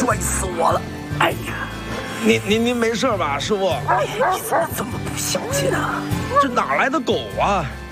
摔死我了！哎呀， 您没事吧，师傅？ 你怎么这么不小心啊？ 这哪来的狗啊？